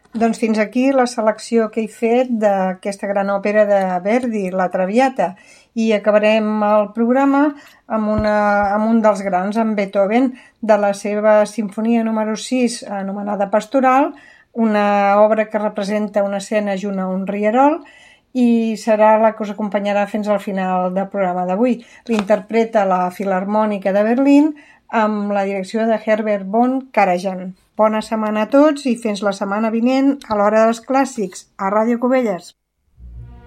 Doncs fins aquí la selecció que he fet d'aquesta gran òpera de Verdi, La Traviata, i acabarem el programa amb un dels grans, amb Beethoven, de la seva sinfonia número 6, anomenada Pastoral, una obra que representa una escena junt a un rierol, i serà la que us acompanyarà fins al final del programa d'avui. L'interpreta la Filharmònica de Berlín amb la direcció de Herbert von Karajan. Bona setmana a tots i fins la setmana vinent a l'Hora dels Clàssics, a Ràdio Cubelles.